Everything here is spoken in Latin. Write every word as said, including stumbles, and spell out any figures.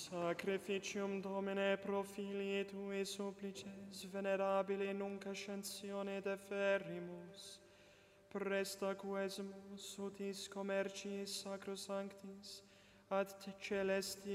Sacrificium Domine pro filii tui supplices, venerabili nunc ascensione deferrimus, presta quesumus utis commerciis sacrosanctis, ad celestia